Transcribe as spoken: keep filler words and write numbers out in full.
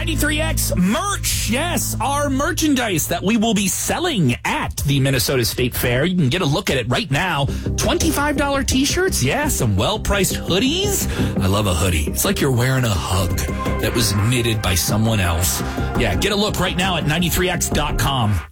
ninety-three X merch. Yes, our merchandise that we will be selling at the Minnesota State Fair. You can get a look at it right now. twenty-five dollars T-shirts. Yeah, some well-priced hoodies. I love a hoodie. It's like you're wearing a hug that was knitted by someone else. Yeah, get a look right now at ninety-three X dot com.